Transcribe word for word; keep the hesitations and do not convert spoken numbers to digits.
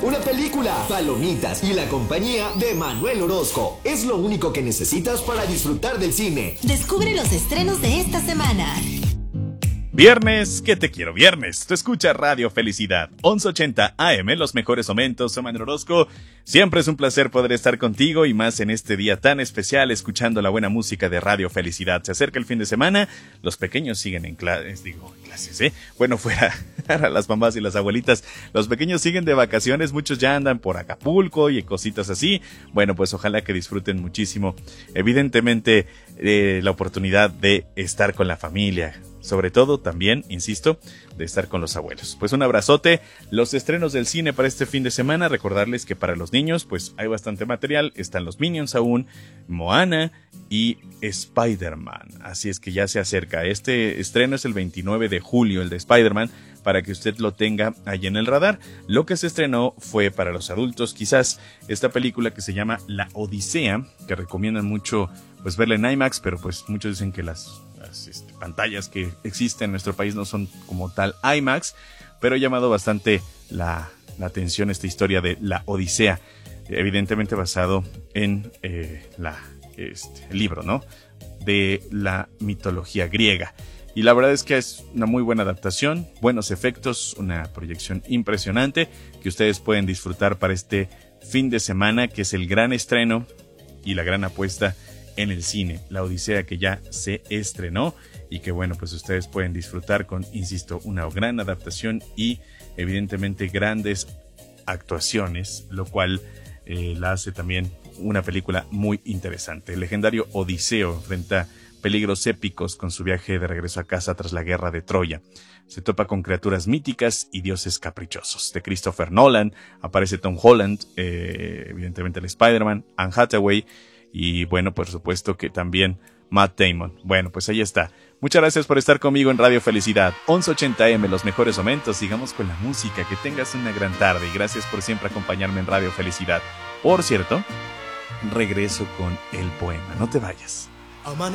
una película, palomitas y la compañía de Manuel Orozco. Es lo único que necesitas para disfrutar del cine. Descubre los estrenos de esta semana. Viernes, que te quiero viernes. Tú escuchas Radio Felicidad, once ochenta A M, los mejores momentos. Soy Manuel Orozco. Siempre es un placer poder estar contigo y más en este día tan especial, escuchando la buena música de Radio Felicidad. Se acerca el fin de semana, los pequeños siguen en clases, digo, en clases, ¿eh? Bueno, fuera, para las mamás y las abuelitas, los pequeños siguen de vacaciones, muchos ya andan por Acapulco y cositas así. Bueno, pues ojalá que disfruten muchísimo, evidentemente, eh, la oportunidad de estar con la familia. Sobre todo también, insisto, de estar con los abuelos. Pues un abrazote. Los estrenos del cine para este fin de semana. Recordarles que para los niños pues hay bastante material. Están los Minions aún, Moana y Spider-Man. Así es que ya se acerca. Este estreno es el veintinueve de julio, el de Spider-Man, para que usted lo tenga ahí en el radar. Lo que se estrenó fue para los adultos, quizás, esta película que se llama La Odisea, que recomiendan mucho pues verla en IMAX, pero pues muchos dicen que las, las este, pantallas que existen en nuestro país no son como tal IMAX, pero ha llamado bastante la, la atención esta historia de La Odisea, evidentemente basado en eh, la, este, el libro, ¿no?, de la mitología griega. Y la verdad es que es una muy buena adaptación, buenos efectos, una proyección impresionante que ustedes pueden disfrutar para este fin de semana, que es el gran estreno y la gran apuesta en el cine. La Odisea, que ya se estrenó y que bueno, pues ustedes pueden disfrutar con, insisto, una gran adaptación y evidentemente grandes actuaciones, lo cual eh, la hace también una película muy interesante. El legendario Odiseo enfrenta peligros épicos con su viaje de regreso a casa tras la guerra de Troya. Se topa con criaturas míticas y dioses caprichosos. De Christopher Nolan aparece Tom Holland, eh, evidentemente el Spider-Man, Anne Hathaway y bueno, por supuesto que también Matt Damon. Bueno, pues ahí está. Muchas gracias por estar conmigo en Radio Felicidad, once ochenta A M, los mejores momentos. Sigamos con la música, que tengas una gran tarde y gracias por siempre acompañarme en Radio Felicidad. Por cierto, regreso con el poema. No te vayas.